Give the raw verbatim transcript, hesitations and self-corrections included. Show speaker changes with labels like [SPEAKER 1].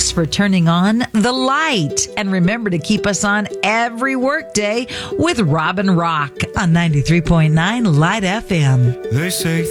[SPEAKER 1] Thanks for turning on the light. And remember to keep us on every workday with Robin Rock on ninety-three point nine Light F M.
[SPEAKER 2] They say